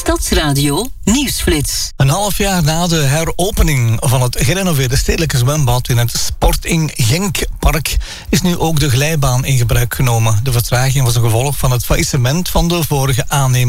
Stadsradio Nieuwsflits. Een half jaar na de heropening van het gerenoveerde stedelijke zwembad in het Sporting Genkpark is nu ook de glijbaan in gebruik genomen. De vertraging was een gevolg van het faillissement van de vorige aannemer.